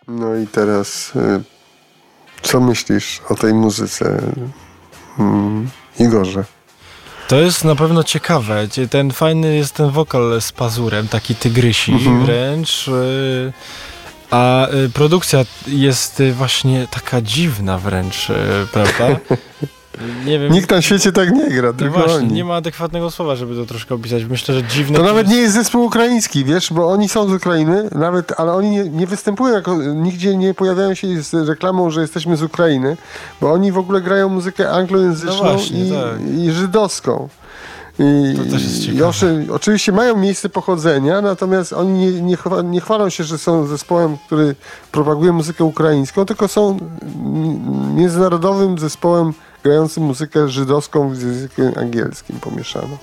No i teraz co myślisz o tej muzyce, Igorze? To jest na pewno ciekawe. Ten fajny jest ten wokal z pazurem, taki tygrysi wręcz. A produkcja jest właśnie taka dziwna wręcz, prawda? Nie wiem. Nikt na świecie tak nie gra, tylko właśnie, oni. nie ma adekwatnego słowa, żeby to troszkę opisać. Myślę, że dziwne... To nawet nie jest zespół ukraiński, wiesz, bo oni są z Ukrainy, ale oni nie występują nigdzie nie pojawiają się z reklamą, że jesteśmy z Ukrainy, bo oni w ogóle grają muzykę anglojęzyczną i żydowską. To też jest ciekawe. Oczywiście mają miejsce pochodzenia, natomiast oni nie chwalą się, że są zespołem, który propaguje muzykę ukraińską, tylko są międzynarodowym zespołem grającym muzykę żydowską z językiem angielskim pomieszaną.